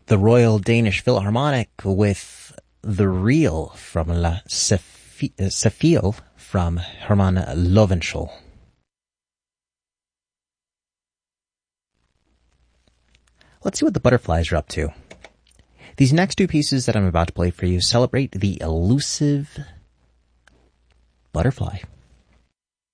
the Royal Danish Philharmonic with The Reel from La Safille from Herman Löwenschul. Let's see what the Butterflies are up to. These next two pieces that I'm about to play for you celebrate the elusive butterfly.